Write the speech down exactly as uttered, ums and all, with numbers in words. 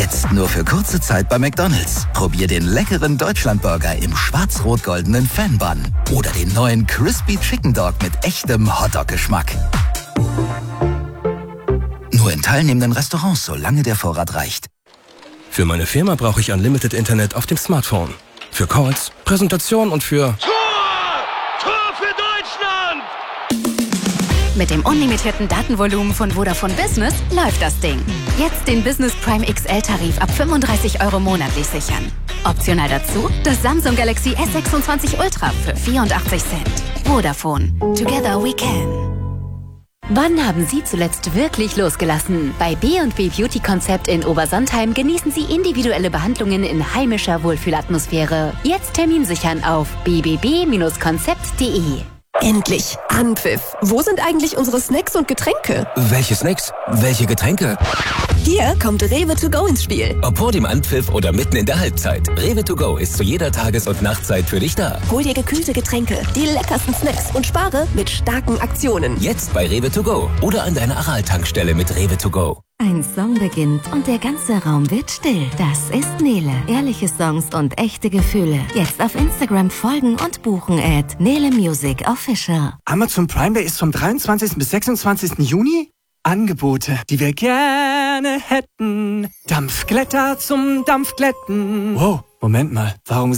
Jetzt nur für kurze Zeit bei McDonald's. Probier den leckeren Deutschlandburger im schwarz-rot-goldenen Fan-Bun. Oder den neuen Crispy Chicken Dog mit echtem Hotdog-Geschmack. Nur in teilnehmenden Restaurants, solange der Vorrat reicht. Für meine Firma brauche ich Unlimited Internet auf dem Smartphone. Für Calls, Präsentation und für... Tor! Tor für Deutschland! Mit dem unlimitierten Datenvolumen von Vodafone Business läuft das Ding. Jetzt den Business Prime X L-Tarif ab fünfunddreißig Euro monatlich sichern. Optional dazu das Samsung Galaxy S sechsundzwanzig Ultra für vierundachtzig Cent. Vodafone. Together we can. Wann haben Sie zuletzt wirklich losgelassen? Bei B und B Beauty Konzept in Obersontheim genießen Sie individuelle Behandlungen in heimischer Wohlfühlatmosphäre. Jetzt Termin sichern auf b b b Konzept punkt d e. Endlich Anpfiff. Wo sind eigentlich unsere Snacks und Getränke? Welche Snacks? Welche Getränke? Hier kommt Rewe to go ins Spiel. Ob vor dem Anpfiff oder mitten in der Halbzeit. Rewe to go ist zu jeder Tages- und Nachtzeit für dich da. Hol dir gekühlte Getränke, die leckersten Snacks und spare mit starken Aktionen. Jetzt bei Rewe to go oder an deiner Aral-Tankstelle mit Rewe to go. Ein Song beginnt und der ganze Raum wird still. Das ist Nele. Ehrliche Songs und echte Gefühle. Jetzt auf Instagram folgen und buchen at Nele Music Official. Amazon Prime Day ist vom dreiundzwanzigsten bis sechsundzwanzigsten Juni. Angebote, die wir gerne hätten. Dampfglätter zum Dampfglätten. Wow, Moment mal. Warum